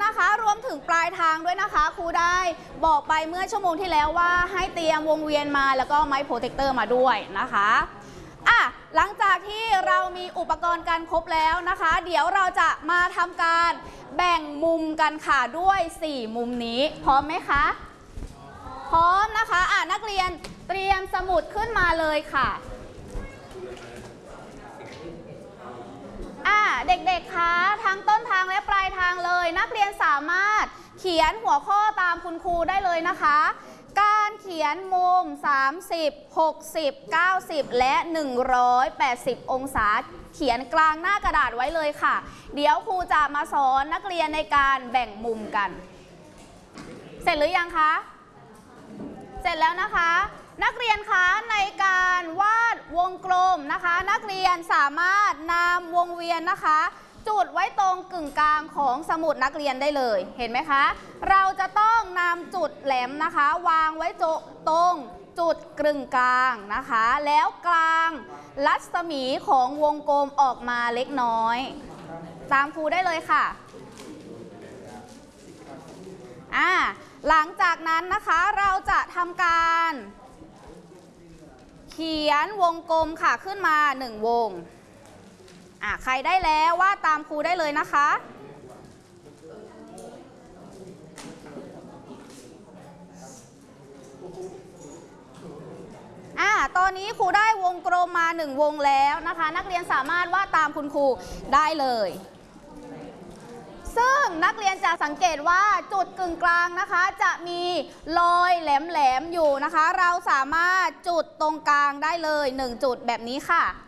นะคะรวมถึงปลายทางด้วยนะคะครูได้บอกไปเมื่อชั่วโมงที่แล้วว่าให้เตรียมวงเวียนมาแล้วก็ไม้โปรเทคเตอร์มาด้วยนะคะหลังจากที่เรามีอุปกรณ์กันครบแล้วนะคะเดี๋ยวเราจะมาทำการแบ่งมุมกันค่ะด้วย4มุมนี้พร้อมไหมคะพร้อมนะคะนักเรียนเตรียมสมุดขึ้นมาเลยค่ะเด็กๆคะทั้งต้นทางและปลายทางเลยนักเรียนสามารถเขียนหัวข้อตามคุณครูได้เลยนะคะการเขียนมุม30 60 90และ180องศาเขียนกลางหน้ากระดาษไว้เลยค่ะเดี๋ยวครูจะมาสอนนักเรียนในการแบ่งมุมกันเสร็จหรือยังคะเสร็จแล้วนะคะนักเรียนคะในการวาดวงกลมนะคะนักเรียนสามารถนำวงเวียนนะคะจุดไว้ตรงกึ่งกลางของสมุดนักเรียนได้เลยเห็นไหมคะเราจะต้องนำจุดแหลมนะคะวางไว้ตรงจุดกึ่งกลางนะคะแล้วกลางรัศมีของวงกลมออกมาเล็กน้อยตามครูได้เลยค่ะหลังจากนั้นนะคะเราจะทำการเขียนวงกลมค่ะขึ้นมา1วงใครได้แล้ววาดตามครูได้เลยนะคะตอนนี้ครูได้วงกลมมา1วงแล้วนะคะนักเรียนสามารถวาดตามคุณครูได้เลยซึ่งนักเรียนจะสังเกตว่าจุดกึ่งกลางนะคะจะมีรอยแหลมๆอยู่นะคะเราสามารถจุดตรงกลางได้เลย1จุดแบบนี้ค่ะ